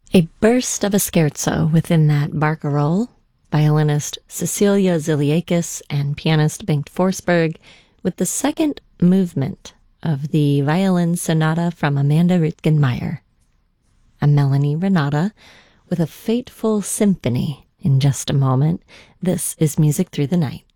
A burst of a scherzo within that barcarolle, violinist Cecilia Ziliakis and pianist Bengt Forsberg, with the second movement of the violin sonata from Amanda Ritgenmeyer. A Melanie Renata with a fateful symphony in just a moment. This is Music Through the Night.